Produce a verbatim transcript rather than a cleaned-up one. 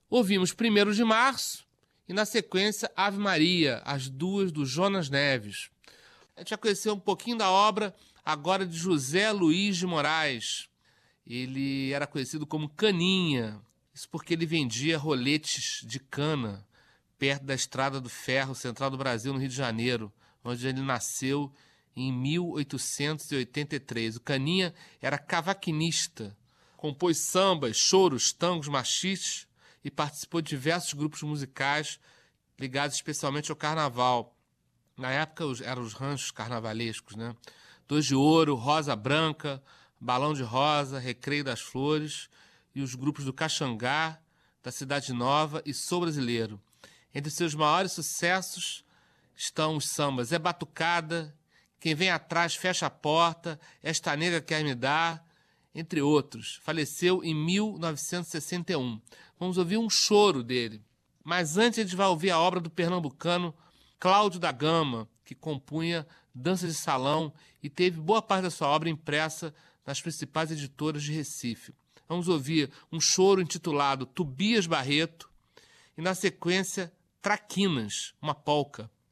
Ouvimos Primeiro de Março e, na sequência, Ave Maria, as duas do Jonas Neves. A gente já conheceu um pouquinho da obra agora de José Luiz de Moraes. Ele era conhecido como Caninha, isso porque ele vendia roletes de cana perto da Estrada do Ferro, central do Brasil, no Rio de Janeiro, onde ele nasceu em mil oitocentos e oitenta e três. O Caninha era cavaquinista, compôs sambas, choros, tangos, machiches e participou de diversos grupos musicais ligados especialmente ao carnaval. Na época eram os ranchos carnavalescos, né? Dois de Ouro, Rosa Branca, Balão de Rosa, Recreio das Flores e os grupos do Caxangá, da Cidade Nova e Sou Brasileiro. Entre seus maiores sucessos estão os sambas É Batucada, Quem Vem Atrás Fecha a Porta, Esta Negra Quer Me Dar, entre outros. Faleceu em mil novecentos e sessenta e um. Vamos ouvir um choro dele. Mas antes a gente vai ouvir a obra do pernambucano Cláudio da Gama, que compunha dança de salão e teve boa parte da sua obra impressa nas principais editoras de Recife. Vamos ouvir um choro intitulado Tobias Barreto e, na sequência, Traquinas, uma polca.